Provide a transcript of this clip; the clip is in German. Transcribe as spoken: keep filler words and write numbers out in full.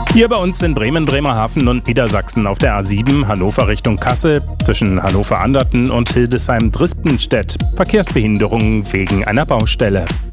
Hier bei uns in Bremen, Bremerhaven und Niedersachsen auf der A sieben Hannover Richtung Kassel zwischen Hannover-Anderten und Hildesheim-Drispenstedt Verkehrsbehinderungen wegen einer Baustelle.